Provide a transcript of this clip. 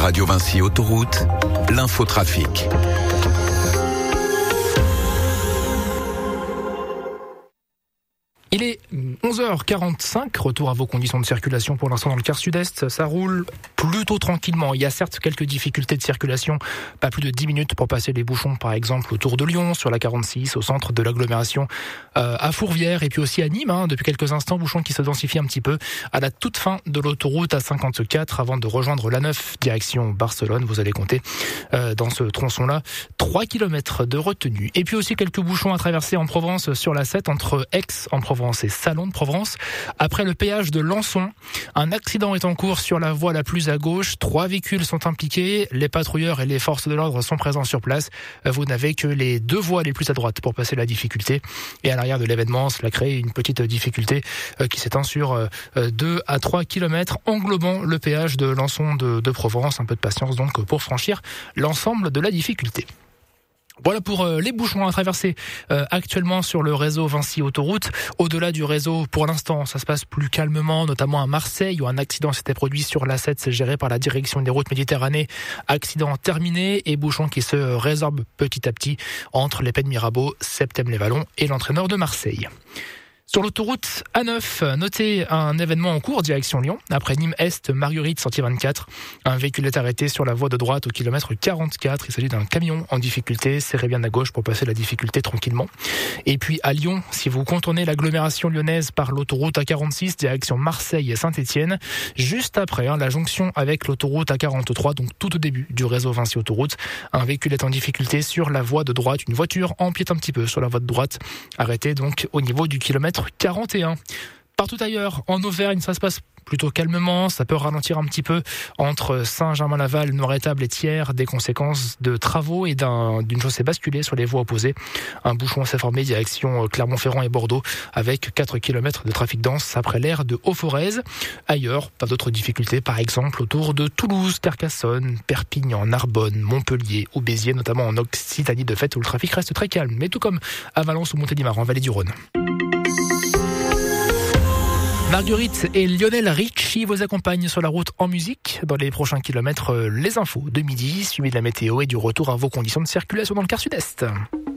Radio Vinci Autoroute, l'infotrafic. Il est 11h45, retour à vos conditions de circulation pour l'instant dans le quart sud-est. Ça roule plutôt tranquillement. Il y a certes quelques difficultés de circulation, pas plus de 10 minutes pour passer les bouchons, par exemple autour de Lyon, sur la 46, au centre de l'agglomération, à Fourvière et puis aussi à Nîmes. Depuis quelques instants, bouchons qui se densifient un petit peu à la toute fin de l'autoroute A54 avant de rejoindre l'A9 direction Barcelone. Vous allez compter dans ce tronçon-là 3 km de retenue. Et puis aussi quelques bouchons à traverser en Provence sur la 7 entre Aix en Provence et Salon de Provence. Après le péage de Lançon, un accident est en cours sur la voie la plus à gauche. 3 véhicules sont impliqués. Les patrouilleurs et les forces de l'ordre sont présents sur place. Vous n'avez que les 2 voies les plus à droite pour passer la difficulté. Et à l'arrière de l'événement, cela crée une petite difficulté qui s'étend sur 2 à 3 km englobant le péage de Lançon de Provence. Un peu de patience donc pour franchir l'ensemble de la difficulté. Voilà pour les bouchons à traverser actuellement sur le réseau Vinci Autoroute. Au-delà du réseau, pour l'instant, ça se passe plus calmement, notamment à Marseille où un accident s'était produit sur l'A7, c'est géré par la direction des routes Méditerranée. Accident terminé et bouchons qui se résorbent petit à petit entre les Pays de Mirabeau, Septème-les-Vallons et l'entrée nord de Marseille. Sur l'autoroute A9, notez un événement en cours direction Lyon. Après Nîmes-Est, Marguerite, sortie 24. Un véhicule est arrêté sur la voie de droite au kilomètre 44. Il s'agit d'un camion en difficulté. Serrez bien à gauche pour passer la difficulté tranquillement. Et puis à Lyon, si vous contournez l'agglomération lyonnaise par l'autoroute A46, direction Marseille et Saint-Étienne, juste après la jonction avec l'autoroute A43, donc tout au début du réseau Vinci Autoroute, un véhicule est en difficulté sur la voie de droite. Une voiture empiète un petit peu sur la voie de droite, arrêtée donc au niveau du kilomètre 41. Partout ailleurs, en Auvergne, ça se passe plutôt calmement. Ça peut ralentir un petit peu entre Saint-Germain-Laval, Noiré-Table et Thiers, des conséquences de travaux et d'une chaussée basculée sur les voies opposées. Un bouchon s'est formé direction Clermont-Ferrand et Bordeaux avec 4 km de trafic dense après l'aire de Haut-Forez. Ailleurs, pas d'autres difficultés, par exemple autour de Toulouse, Carcassonne, Perpignan, Narbonne, Montpellier ou Béziers, notamment en Occitanie de fait où le trafic reste très calme, mais tout comme à Valence ou Montélimar en Vallée du Rhône. Marguerite et Lionel Richie vous accompagnent sur la route en musique. Dans les prochains kilomètres, les infos de midi, suivi de la météo et du retour à vos conditions de circulation dans le quart sud-est.